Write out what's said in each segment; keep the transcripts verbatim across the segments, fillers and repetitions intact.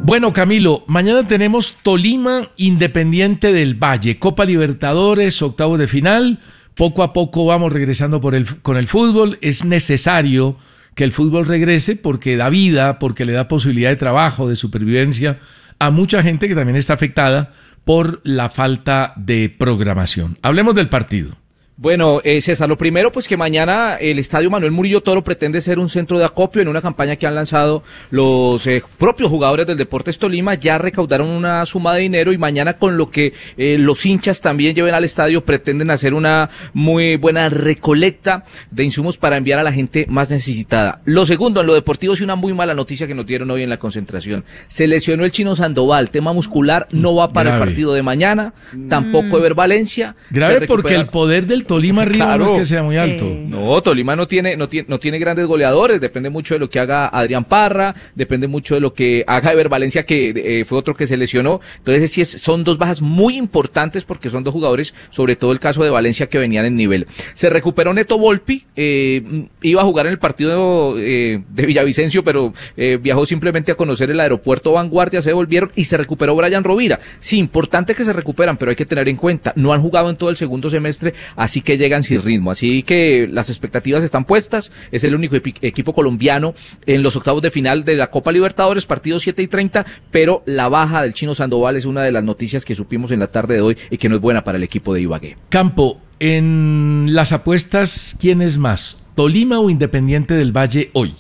Bueno, Camilo, mañana tenemos Tolima Independiente del Valle, Copa Libertadores, octavos de final. Poco a poco vamos regresando por el, con el fútbol. Es necesario que el fútbol regrese porque da vida, porque le da posibilidad de trabajo, de supervivencia a mucha gente que también está afectada por la falta de programación. Hablemos del partido. Bueno, eh, César, lo primero, pues que mañana el Estadio Manuel Murillo Toro pretende ser un centro de acopio en una campaña que han lanzado los eh, propios jugadores del Deportes Tolima. Ya recaudaron una suma de dinero y mañana, con lo que eh, los hinchas también lleven al estadio, pretenden hacer una muy buena recolecta de insumos para enviar a la gente más necesitada. Lo segundo, en lo deportivo, es una muy mala noticia que nos dieron hoy en la concentración. Se lesionó el Chino Sandoval, tema muscular, no va para Grave. el partido de mañana, tampoco Ever Valencia. Grave porque el poder del Tolima arriba claro, no es que sea muy sí. alto. No, Tolima no tiene, no tiene, no tiene grandes goleadores, depende mucho de lo que haga Adrián Parra, depende mucho de lo que haga Ever Valencia, que eh, fue otro que se lesionó. Entonces sí es, son dos bajas muy importantes porque son dos jugadores, sobre todo el caso de Valencia, que venían en nivel. Se recuperó Neto Volpi, eh, iba a jugar en el partido eh, de Villavicencio, pero eh, viajó simplemente a conocer el aeropuerto Vanguardia, se devolvieron y se recuperó Brian Rovira. Sí, importante que se recuperan, pero hay que tener en cuenta, no han jugado en todo el segundo semestre, así que llegan sin ritmo, así que las expectativas están puestas. Es el único epi- equipo colombiano en los octavos de final de la Copa Libertadores, partidos siete y treinta, pero la baja del Chino Sandoval es una de las noticias que supimos en la tarde de hoy y que no es buena para el equipo de Ibagué. Campo, en las apuestas, ¿quién es más, Tolima o Independiente del Valle hoy?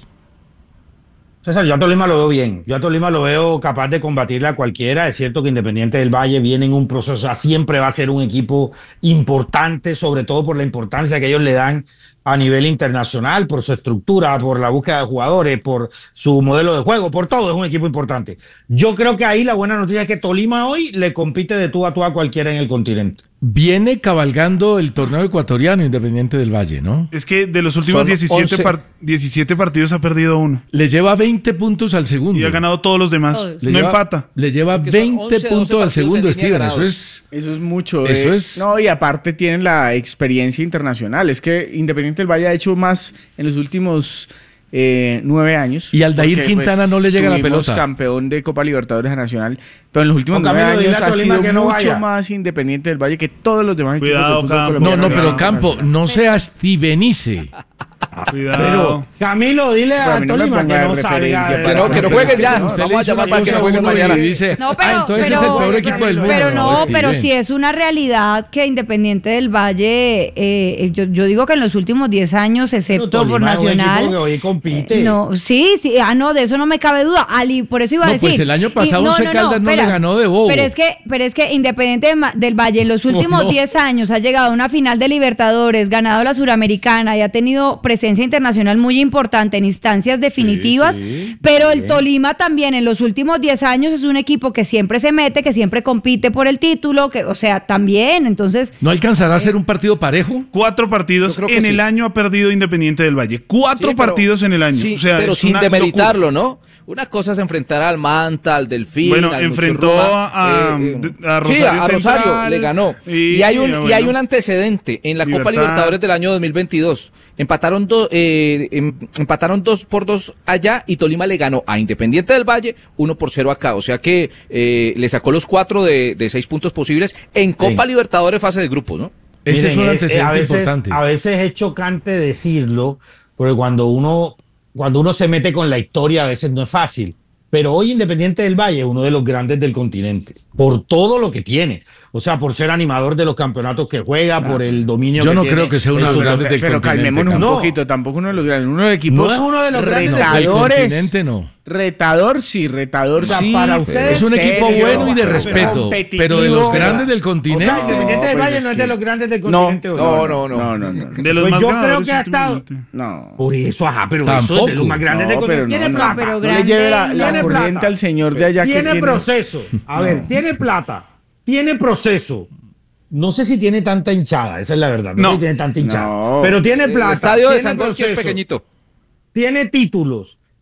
César, yo a Tolima lo veo bien, yo a Tolima lo veo capaz de combatirle a cualquiera. Es cierto que Independiente del Valle viene en un proceso, o sea, siempre va a ser un equipo importante, sobre todo por la importancia que ellos le dan a nivel internacional, por su estructura, por la búsqueda de jugadores, por su modelo de juego, por todo, es un equipo importante. Yo creo que ahí la buena noticia es que Tolima hoy le compite de tú a tú a cualquiera en el continente. Viene cabalgando el torneo ecuatoriano Independiente del Valle, ¿no? Es que de los últimos diecisiete, par- diecisiete partidos ha perdido uno. Le lleva veinte puntos al segundo. Y ha ganado todos los demás. Oh, le no lleva, empata. Le lleva veinte puntos al segundo, Steven. Eso es... Eso es mucho. Eso eh. es... No, y aparte tienen la experiencia internacional. Es que Independiente del Valle ha hecho más en los últimos... Eh, nueve años. Y Aldair porque, Quintana pues, no le llega la pelota. Campeón de Copa Libertadores Nacional, pero en los últimos nueve años ha sido que no mucho vaya. más Independiente del Valle que todos los demás Cuidado, equipos del fútbol Campo. No, no, pero Campo, no sea stevenice. Cuidado. Pero, Camilo, dile a no Tolima que no salga. Que no, que no jueguen ya. No, vamos a llamar para que no jueguen mañana. Y dice, no, pero, ah, entonces pero, es el peor equipo del mundo. Pero no, no pero si es una realidad que Independiente del Valle, eh, yo, yo digo que en los últimos diez años, excepto por Nacional. Que hoy compite. Eh, no, sí, sí, ah, no, de eso no me cabe duda. Ali, por eso iba a no, decir. Pues el año pasado y, no, Once no, Caldas no, no, no le ganó de bobo. Pero es que, pero es que Independiente del Valle en los últimos diez no. años ha llegado a una final de Libertadores, ganado la Suramericana y ha tenido presencia internacional muy importante en instancias definitivas, sí, sí, pero bien. El Tolima también en los últimos diez años es un equipo que siempre se mete, que siempre compite por el título, que, o sea, también, entonces... ¿No alcanzará eh, a ser un partido parejo? Cuatro partidos en sí. el año ha perdido Independiente del Valle. Cuatro sí, pero, partidos en el año. Sí, o sea, pero es sin una demeritarlo, locura. ¿no? Una cosa es enfrentar al Manta, al Delfín, bueno, al enfrentó a, eh, eh, a Rosario, sí, a Rosario Central, le ganó. Y, y, hay un, bueno, y hay un antecedente en la Libertad. Copa Libertadores del año dos mil veintidós. Empataron, do, eh, em, empataron dos por dos allá y Tolima le ganó a Independiente del Valle uno por cero acá. O sea que eh, le sacó los cuatro de, de seis puntos posibles en Copa sí. Libertadores fase de grupos, ¿no? Ese Miren, es un antecedente es, a veces, importante. A veces es chocante decirlo, porque cuando uno, cuando uno se mete con la historia a veces no es fácil. Pero hoy Independiente del Valle es uno de los grandes del continente, por todo lo que tiene. O sea, por ser animador de los campeonatos que juega, claro. por el dominio Yo que no tiene. creo que sea uno de los grandes del pero continente. Pero calmémonos un no. poquito, tampoco uno de los grandes. Uno de los equipos no es uno de los grandes del continente, no. Retador sí, retador o sea, sí. Para ustedes es un equipo serio, bueno y de respeto, pero de los grandes del continente. O sea, Independiente del Valle no es de los grandes del continente. No, no, no, no, no, no. De los pues más yo creo que ha estado. No. Por eso, ajá, pero Tampoco. eso es de los más grandes del continente. Tiene plata. Pero no le lleve la, la tiene corriente plata. al señor de allá. Tiene que proceso. A ver, tiene plata, tiene proceso. No sé si tiene tanta hinchada, esa es la verdad. No, no sé si tiene tanta hinchada. No. Pero tiene plata. El estadio tiene de San Jorge es pequeñito. Tiene títulos,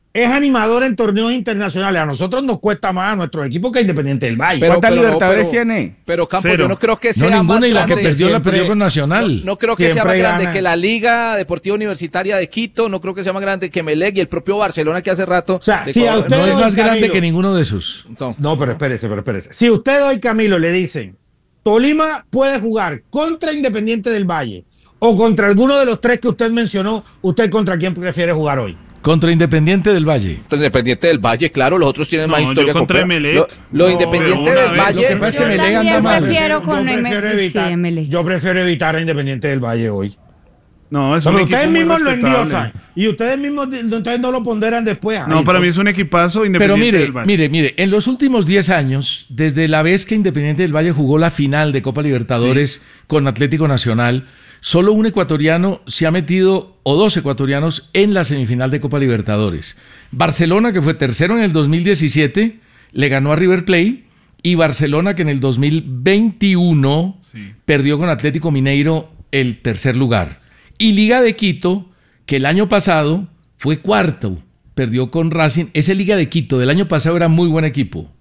es animador en torneos internacionales. A nosotros nos cuesta más a nuestros equipos que Independiente del Valle. Pero, ¿Cuántas pero, Libertadores pero, tiene? Pero Campo, Cero. yo no creo que sea No, ninguna, más y la que grande. perdió la Siempre- perdió con Nacional. No, no creo que sea Siempre más grande gana. que la Liga Deportiva Universitaria de Quito, no creo que sea más grande que Melec y el propio Barcelona que hace rato. O sea, de si a Ecuador. usted- No es Pero, más grande Camilo, que ninguno de esos. No. No, pero espérese, pero espérese. Si usted hoy, Camilo, le dicen, Tolima puede jugar contra Independiente del Valle o contra alguno de los tres que usted mencionó, ¿usted contra quién prefiere jugar hoy? Contra Independiente del Valle. Independiente del Valle, claro, los otros tienen No, más yo historia. contra copera. Emelec. Lo, lo No, Independiente pero una del vez, Valle. lo que pasa es que Yo Melec también anda mal. prefiero con yo, prefiero M- evitar, sí, M L. yo prefiero evitar a Independiente del Valle hoy. No, es Pero un ustedes equipo muy mismos lo respetable. endiosan y ustedes mismos ustedes no lo ponderan después. No, Ay, para mí entonces- es un equipazo Pero Independiente mire, del Valle. mire, mire, en los últimos diez años, desde la vez que Independiente del Valle jugó la final de Copa Libertadores con Atlético Nacional, solo un ecuatoriano se ha metido, o dos ecuatorianos, en la semifinal de Copa Libertadores. Barcelona, que fue tercero en el dos mil diecisiete, le ganó a River Plate, y Barcelona, que en el dos mil veintiuno Sí. perdió con Atlético Mineiro el tercer lugar. Y Liga de Quito, que el año pasado fue cuarto, perdió con Racing. Ese Liga de Quito del año pasado era muy buen equipo.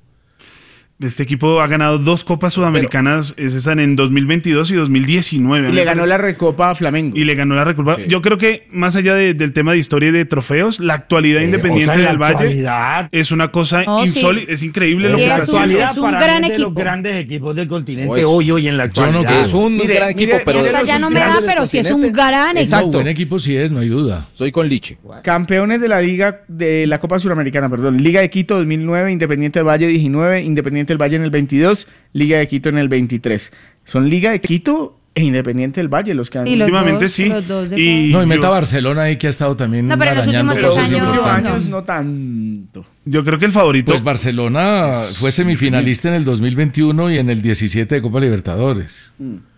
Este equipo ha ganado dos Copas Sudamericanas, esas están en dos mil veintidós y dos mil diecinueve. Y le ganó la Recopa a Flamengo. Y le ganó la Recopa. Sí. Yo creo que más allá de- del tema de historia y de trofeos, la actualidad Eh, independiente o sea, en la del Valle actualidad, es una cosa Oh, sí. insólita. Es increíble eh, lo que Sí, la está es un- haciendo. actualidad es un para gran mí es de los equipo. grandes equipos del continente Pues, hoy, hoy en la yo no actualidad. Es un Mire, gran mire, equipo, pero mire, de Esta los ya no me grandes da, del pero sí es un continente. gran equipo. Exacto. No, buen equipo sí es, no hay duda. Soy con Liche. Campeones de la Liga, de la Copa Suramericana, perdón. Liga de Quito dos mil nueve, Independiente del Valle diecinueve, Independiente del Valle en el veintidós, Liga de Quito en el veintitrés. Son Liga de Quito e Independiente del Valle los que han... Sí, los Últimamente dos, sí. los dos de Y No, y meta yo- Barcelona ahí que ha estado también No, pero en los arañando últimos cosas diez años, importantes. años no tanto. Yo creo que el favorito. Pues Barcelona fue semifinalista en el dos mil veintiuno y en el diecisiete de Copa Libertadores.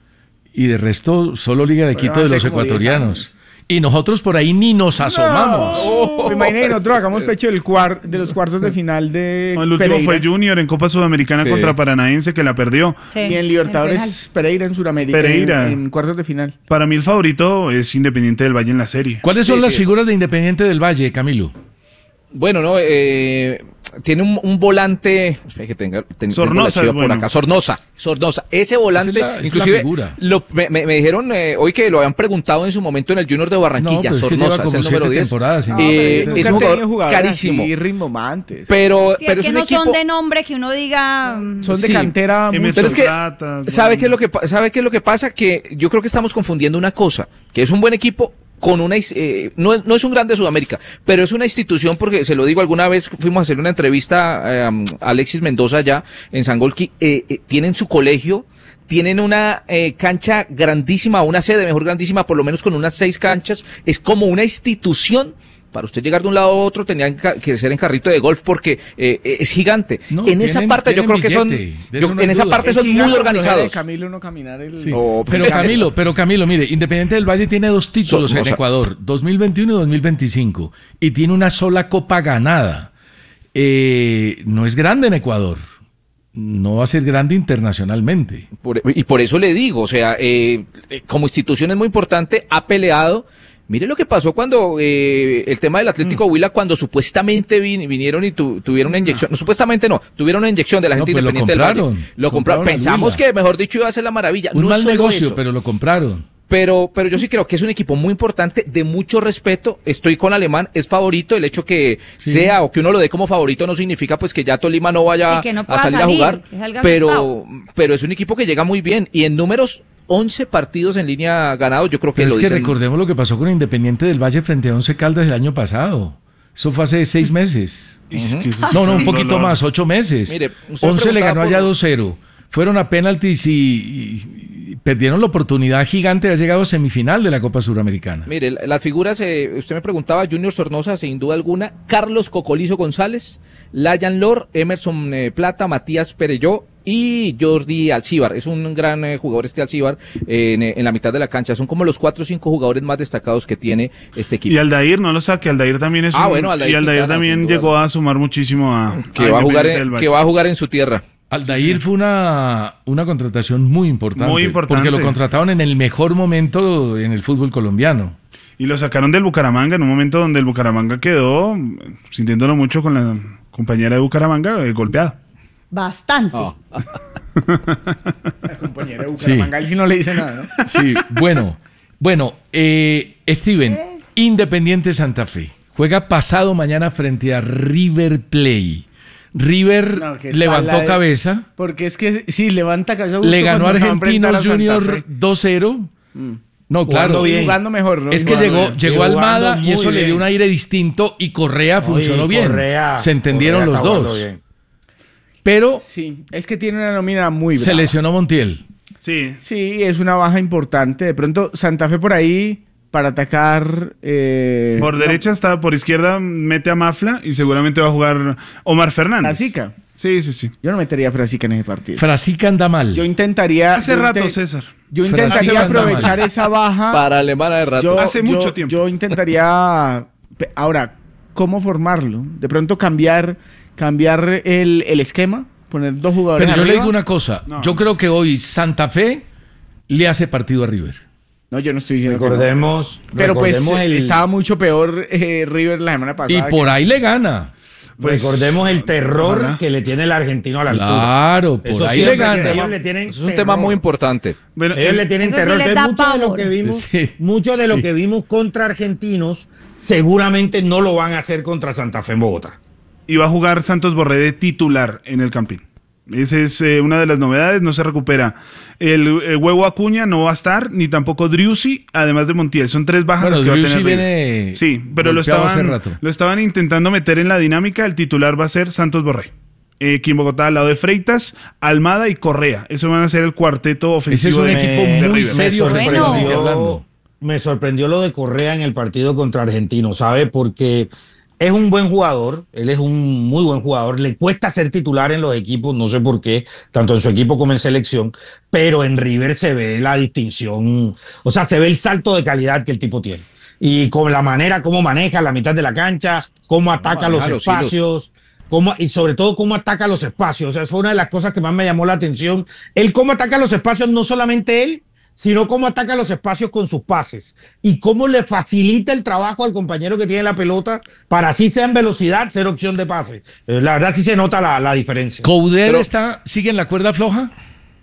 Y de resto, solo Liga de Bueno, Quito de hace los como diez ecuatorianos. años. Y nosotros por ahí ni nos asomamos. No. Imagínate, nosotros hagamos pecho del cuar- de los cuartos de final de No, el último Pereira. fue Junior en Copa Sudamericana Sí. contra Paranaense, que la perdió. Sí, Y en el Libertadores penal. Pereira en Sudamérica. Pereira. En, en cuartos de final. Para mí el favorito es Independiente del Valle en la serie. ¿Cuáles son Sí, las sí. figuras de Independiente del Valle, Camilo? Bueno, no, eh, tiene un, un volante, espera que tenga, ten- tengo Sornosa la chiva es por bueno. acá, Sornosa, Sornosa, ese volante, Esa es la- es la inclusive, figura. lo- me, me- me dijeron eh, hoy que lo habían preguntado en su momento en el Junior de No, Barranquilla, pero es que Sornosa, lleva es como el número siete diez. temporadas. sin- No, Eh, Nunca es han un tenido jugador jugadores carísimo. así rimbomantes. Pero, Sí, pero es es que un no equipo... son de nombre que uno diga. mm, Son de sí. cantera Emerson muchos. Pero es que, Plata, ¿sabe bueno. qué es lo que pa- sabe qué es lo que pasa? Que yo creo que estamos confundiendo una cosa, que es un buen equipo con una is- eh, no es no es un grande de Sudamérica, pero es una institución, porque se lo digo, alguna vez fuimos a hacer una entrevista eh, a Alexis Mendoza allá en Sangolquí, eh, eh, tienen su colegio, tienen una eh, cancha grandísima, una sede mejor grandísima, por lo menos con unas seis canchas, es como una institución. Para usted llegar de un lado a otro tenía que ser en carrito de golf porque eh, es gigante. No, en esa tienen- parte yo creo tienen que son, billete, de yo- eso no en hay esa duda. parte Es son muy gigante, organizados. pero de Camilo no caminar el... Sí. Oh, pero pero- Camilo, pero Camilo, mire, Independiente del Valle tiene dos títulos So- en o sea- Ecuador, dos mil veintiuno y dos mil veinticinco, y tiene una sola copa ganada. Eh, no es grande en Ecuador, no va a ser grande internacionalmente. Por- y por eso le digo, o sea, eh, eh, como institución es muy importante, ha peleado. Mire lo que pasó cuando eh, el tema del Atlético Mm. Huila, cuando supuestamente vin- vinieron y tu- tuvieron una inyección, no, supuestamente no, tuvieron una inyección de la No, gente pues lo independiente del Valle. compraron, Lo compraron. compraron al Pensamos Huila. que, mejor dicho, iba a ser la maravilla. Un No mal solo negocio, eso. pero lo compraron. Pero, pero yo sí creo que es un equipo muy importante, de mucho respeto. Estoy con Alemán, es favorito. El hecho que sea o que uno lo dé como favorito no significa pues que ya Tolima no vaya Sí, que no a pueda salir, salir, a jugar. que salga Pero, asustado. pero es un equipo que llega muy bien. Y en números, once partidos en línea ganados, yo creo que Pero lo es que dicen. recordemos lo que pasó con Independiente del Valle frente a Once Caldas el año pasado. Eso fue hace seis meses. Es que eso es No, no, un un poquito dolor. más, ocho meses. Mire, usted me Once le preguntaba ganó allá por- dos cero. Fueron a penaltis y, y- y perdieron la oportunidad gigante de haber llegado a semifinal de la Copa Suramericana. Mire, las figuras, eh, usted me preguntaba, Junior Sornosa, sin duda alguna, Carlos Cocolizo González, Layan Lor, Emerson eh, Plata, Matías Perelló y Jordi Alcíbar. Es un gran eh, jugador este Alcíbar eh, en, en la mitad de la cancha. Son como los cuatro o cinco jugadores más destacados que tiene este equipo. Y Aldair, no lo saque, Aldair también es Ah, un- bueno, Aldair y Aldair Quintana, también sin duda. llegó a sumar muchísimo a, que, va a jugar Independiente del en, Valle. que va a jugar en su tierra. Aldair fue una, una contratación muy importante. Muy importante. Porque lo contrataron en el mejor momento en el fútbol colombiano. y lo sacaron del Bucaramanga en un momento donde el Bucaramanga quedó, sintiéndolo mucho con la compañera de Bucaramanga, eh, golpeado. Bastante. Oh. La compañera de Bucaramanga, él sí no le dice nada, ¿no? Sí, bueno, bueno, eh, Steven, Independiente Santa Fe juega pasado mañana frente a River Plate. River No, que levantó sala de- cabeza, Porque es que sí, levanta cabeza. le justo ganó a cuando va enfrentar Argentinos a Santa Junior Fe. dos cero. No, Jugando claro. bien. Jugando mejor, ¿no? Es que Jugando llegó, bien. llegó Jugando Almada y muy eso le bien. dio un aire distinto y Correa No, funcionó y bien. Correa- Se entendieron Correa los está jugando dos. bien. Pero Sí, es que tiene una nómina muy se brava. lesionó Montiel. Sí, Sí, es una baja importante. De pronto, Santa Fe por ahí para atacar. eh, por no, derecha está, por izquierda mete a Mafla y seguramente va a jugar Omar Fernández. Frasica. Sí, sí, sí. Yo no metería a Frasica en ese partido. Frasica anda mal. Yo intentaría. Hace yo rato, inte- César. Yo Frasica intentaría anda aprovechar mal. esa baja. Para alemana de rato. Yo, Hace yo- mucho tiempo. Yo intentaría. pe- Ahora, ¿cómo formarlo? De pronto cambiar, cambiar el, el esquema, poner dos jugadores. Pero yo le arriba. digo una cosa. No. Yo creo que hoy Santa Fe le hace partido a River. No, yo no estoy diciendo. que no. Recordemos, Pero pues recordemos el, estaba mucho peor eh, River la semana pasada. Y por que- ahí le gana. Pues, recordemos el terror ojalá. que le tiene el argentino a la altura. Claro, por Eso ahí le siempre que gana. ellos le tienen Eso es un terror. tema muy importante. Bueno, Ellos el- le tienen Eso sí terror. les Entonces, da mucho de lo pavor. que vimos, Sí. mucho de lo Sí. que vimos contra argentinos, seguramente no lo van a hacer contra Santa Fe en Bogotá. y va a jugar Santos Borré de titular en el Campín. Esa es eh, una de las novedades, no se recupera. El, el Huevo Acuña no va a estar, ni tampoco Driussi, además de Montiel. Son tres bajas Bueno, las que va a Driussi tener River. viene Sí, pero lo golpeado hace estaban, rato. lo estaban intentando meter en la dinámica. El titular va a ser Santos Borré. Eh, aquí en Bogotá, al lado de Freitas, Almada y Correa. Eso van a ser el cuarteto ofensivo. Ese es un de- equipo de muy River. serio Bueno. ofensivamente hablando. me sorprendió lo de Correa en el partido contra Argentino, ¿sabe? Porque es un buen jugador, él es un muy buen jugador, le cuesta ser titular en los equipos, no sé por qué, tanto en su equipo como en selección, pero en River se ve la distinción, o sea, se ve el salto de calidad que el tipo tiene. Y con la manera como maneja la mitad de la cancha, cómo ataca los maneja los hilos. espacios, cómo, y sobre todo cómo ataca los espacios. O sea, fue una de las cosas que más me llamó la atención. Él cómo ataca los espacios, no solamente él, sino cómo ataca los espacios con sus pases y cómo le facilita el trabajo al compañero que tiene la pelota para así sea en velocidad ser opción de pase. Eh, La verdad sí se nota la, la diferencia. ¿Coudet Pero- está, sigue en la cuerda floja?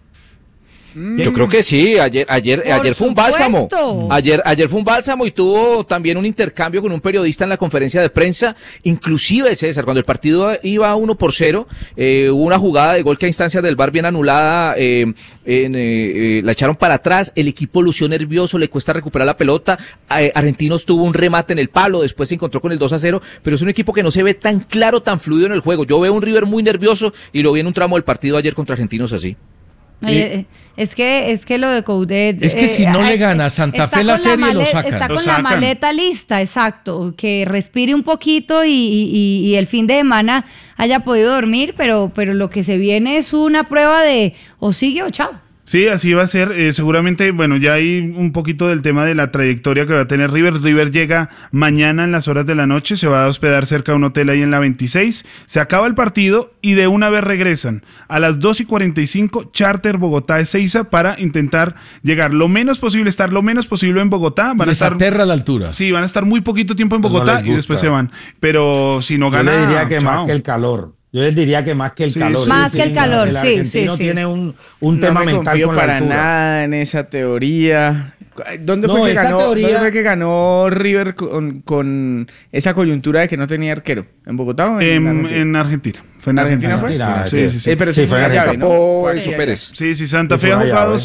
Yo creo que sí, ayer, ayer, Por ayer fue un bálsamo. supuesto. Ayer, ayer fue un bálsamo y tuvo también un intercambio con un periodista en la conferencia de prensa. Inclusive, César, cuando el partido iba uno por cero, eh, hubo una jugada de gol que a instancias del V A R bien anulada, eh, en, eh, eh, la echaron para atrás, el equipo lució nervioso, le cuesta recuperar la pelota. Eh, Argentinos tuvo un remate en el palo, después se encontró con el dos a cero, pero es un equipo que no se ve tan claro, tan fluido en el juego. Yo veo un River muy nervioso y lo vi en un tramo del partido ayer contra Argentinos así. Oye, es que es que lo de Coudet Es que si no le gana a Santa está Fe la con serie, lo male- sacan. Está Lo con la sacan. maleta lista, exacto, que respire un poquito y, y- y el fin de semana haya podido dormir, pero pero lo que se viene es una prueba de o sigue o chao. Sí, así va a ser. Eh, seguramente, bueno, ya hay un poquito del tema de la trayectoria que va a tener River. River llega mañana en las horas de la noche, se va a hospedar cerca de un hotel ahí en la veintiséis. Se acaba el partido y de una vez regresan. A las dos y cuarenta y cinco, charter Bogotá Ezeiza para intentar llegar lo menos posible, estar lo menos posible en Bogotá. Van a Les estar, aterra la altura. sí, van a estar muy poquito tiempo en No Bogotá les y después gusta. se van. Pero si no Yo gana, le diría que chao. más que el calor. Yo les diría que más que el Sí, calor. sí, Más que el calor, el sí, argentino sí, sí. tiene un, un No tema me mental confío con la para altura. nada en esa teoría. ¿Dónde No, fue, que esa ganó, teoría- ¿Dónde fue que ganó River con, con esa coyuntura de que no tenía arquero? ¿En Bogotá o en, En, Argentina? en Argentina. Fue en ¿En Argentina Argentina. fue? Argentina, Sí, sí, sí. Eh, pero Sí, sí fue fue en la llave, Argentina. ¿no? Tapó Fue Enzo allá. Pérez. Sí, sí, Santa Sí, Fe fue ha allá, jugado ¿ves?